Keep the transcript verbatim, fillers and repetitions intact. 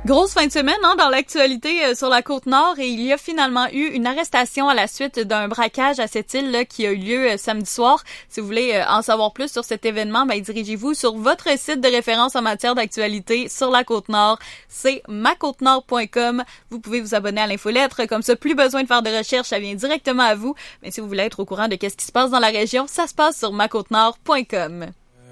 Grosse fin de semaine hein, dans l'actualité euh, sur la Côte-Nord et il y a finalement eu une arrestation à la suite d'un braquage à cette île là, qui a eu lieu euh, samedi soir. Si vous voulez euh, en savoir plus sur cet événement, ben, dirigez-vous sur votre site de référence en matière d'actualité sur la Côte-Nord. C'est ma côte nord point com. Vous pouvez vous abonner à l'infolettre. Comme ça, plus besoin de faire de recherche, ça vient directement à vous. Mais si vous voulez être au courant de ce qui se passe dans la région, ça se passe sur ma côte nord point com.